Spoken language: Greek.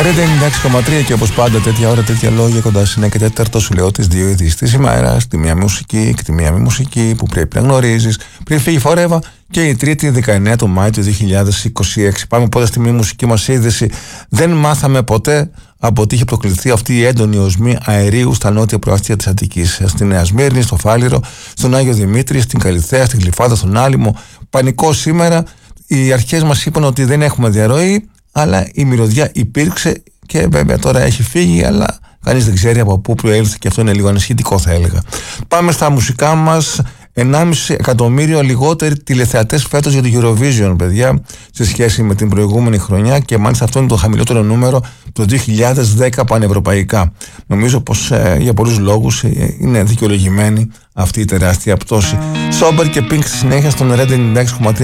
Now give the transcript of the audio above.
Red 96,3 και όπως πάντα τέτοια ώρα τέτοια λόγια κοντά στην 1 και 4 σου λέω τις δύο ειδήσεις της ημέρας, τη μία μουσική και τη μία μη μουσική που πρέπει να γνωρίζεις πριν φύγει φορεύα και η τρίτη 19 του Μάη του 2026. Πάμε πρώτα στη μη μουσική μας είδηση. Δεν μάθαμε ποτέ από τι είχε προκληθεί αυτή η έντονη οσμή αερίου στα νότια προάστια της Αττικής. Στη Νέα Σμύρνη, στο Φάληρο, στον Άγιο Δημήτρη, στην Καλιθέα, στην Γλυφάδα, στον Άλυμο. Πανικό σήμερα. Οι αρχές μας είπαν ότι δεν έχουμε διαρροή, αλλά η μυρωδιά υπήρξε και βέβαια τώρα έχει φύγει, αλλά κανείς δεν ξέρει από πού προέλθε και αυτό είναι λίγο ανησυχητικό, θα έλεγα. Πάμε στα μουσικά μας. 1,5 εκατομμύριο λιγότεροι τηλεθεατές φέτος για το Eurovision, παιδιά, σε σχέση με την προηγούμενη χρονιά, και μάλιστα αυτό είναι το χαμηλότερο νούμερο το 2010 πανευρωπαϊκά. Νομίζω πως για πολλούς λόγους είναι δικαιολογημένη αυτή η τεράστια πτώση. Sober και Pink στη συνέχεια στον Red 96,3.